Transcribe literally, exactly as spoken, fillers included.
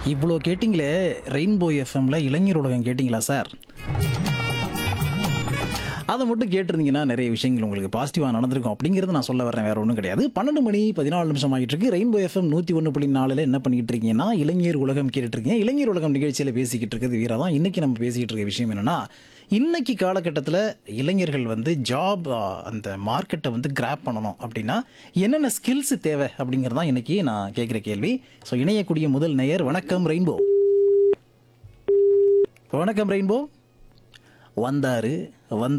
இவ்வளோ கேட்டிங்களே, ரெயின்போ எஃப்எம்ல இளைஞர் உலகம் கேட்டிங்களா சார்? அதை மட்டும் கேட்டிருந்தீங்கன்னா நிறைய விஷயங்கள் உங்களுக்கு பாசிட்டிவாக நடந்திருக்கும் அப்படிங்கிறது நான் சொல்ல வரேன், வேற ஒன்றும் கிடையாது. பன்னெண்டு மணி பதினாலு நிமிஷம் ஆகிட்டு இருக்கு. ரெயின்போ எஃப்எம் நூற்றி ஒன்று புள்ளி நாலில் என்ன பண்ணிக்கிட்டு இருக்கீங்கன்னா, இளைஞர் உலகம் கேட்டுட்டு இருக்கீங்க. இளைஞர் உலகம் நிகழ்ச்சியில் பேசிக்கிட்டு இருக்கிறது வீரா தான். இன்னைக்கு நம்ம பேசிக்கிட்டு இருக்க விஷயம் என்னன்னா, இன்னைக்கு காலகட்டத்தில் இளைஞர்கள் வந்து ஜாப் அந்த மார்க்கெட்டை வந்து கிராப் பண்ணணும் அப்படின்னா என்னென்ன ஸ்கில்ஸ் தேவை அப்படிங்கிறது தான் இன்னைக்கு நான் கேட்குற கேள்வி. ஸோ இணையக்கூடிய முதல் நேயர், வணக்கம் ரெயின்போ. வணக்கம் ரெயின்போ. வந்தாரு வந்து